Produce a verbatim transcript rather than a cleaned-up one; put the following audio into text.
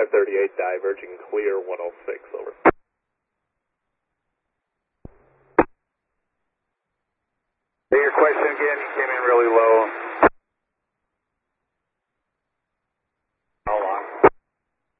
five thirty-eight, diverging clear, one oh six, over. Hey, your question again, you came in really low.